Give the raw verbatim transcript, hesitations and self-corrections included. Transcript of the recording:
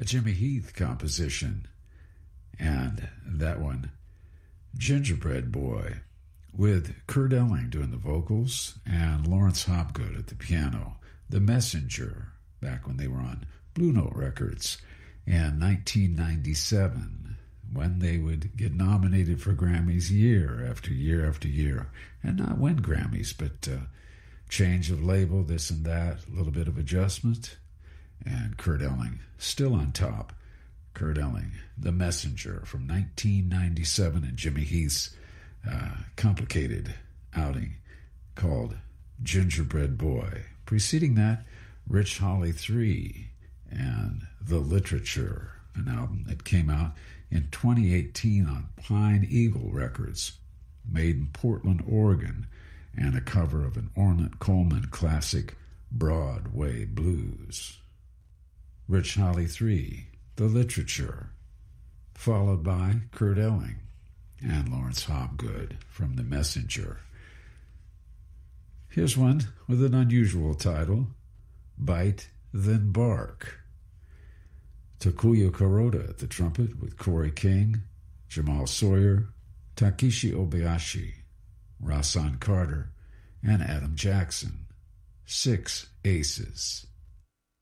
a Jimmy Heath composition. And that one, Gingerbread Boy, with Kurt Elling doing the vocals and Lawrence Hopgood at the piano. The Messenger, back when they were on Blue Note Records in nineteen ninety-seven, when they would get nominated for Grammys year after year after year, and not win Grammys, but uh, change of label, this and that, a little bit of adjustment, and Kurt Elling still on top. Kurt Elling, The Messenger from nineteen ninety-seven, and Jimmy Heath's uh, complicated outing called Gingerbread Boy. Preceding that, Rich Holly three and The Literature, an album that came out in twenty eighteen on Pine Eagle Records, made in Portland, Oregon, and a cover of an Ornette Coleman classic, Broadway Blues. Rich Holly three, The Literature, followed by Kurt Elling and Lawrence Hopgood from The Messenger. Here's one with an unusual title, Bite Then Bark. Takuya Kuroda at the trumpet with Corey King, Jamal Sawyer, Takeshi Obayashi, Rasan Carter, and Adam Jackson. Six aces.